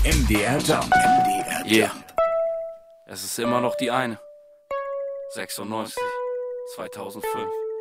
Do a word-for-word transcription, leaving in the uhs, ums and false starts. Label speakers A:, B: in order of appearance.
A: M D R Jump. M D R Jump.
B: Yeah. Es ist immer noch die eine. sechsundneunzig, zweitausendfünf.